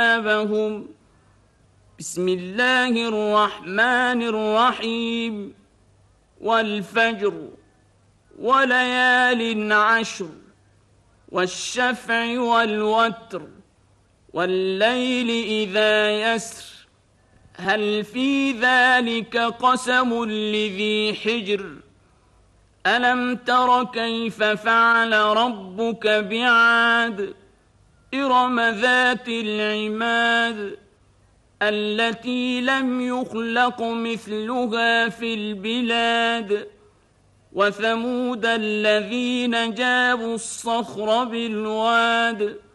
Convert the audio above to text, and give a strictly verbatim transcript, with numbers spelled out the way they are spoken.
كتابهم. بسم الله الرحمن الرحيم. والفجر وليال عشر والشفع والوتر والليل إذا يسر هل في ذلك قسم لذي حجر ألم تر كيف فعل ربك بعاد إرم ذات العماد التي لم يخلق مثلها في البلاد وثمود الذين جابوا الصخر بالواد